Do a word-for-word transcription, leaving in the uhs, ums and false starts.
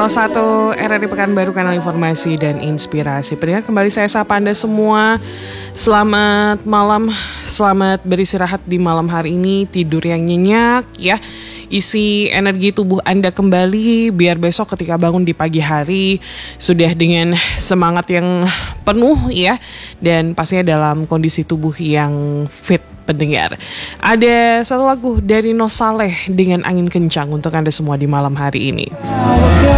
nol satu R R I Pekanbaru, kanal informasi dan inspirasi. Pendengar, kembali saya sapa Anda semua. Selamat malam, selamat beristirahat di malam hari ini. Tidur yang nyenyak ya. Isi energi tubuh Anda kembali biar besok ketika bangun di pagi hari sudah dengan semangat yang penuh ya, dan pastinya dalam kondisi tubuh yang fit. Pendengar, ada satu lagu dari Noh Saleh dengan Angin Kencang untuk Anda semua di malam hari ini.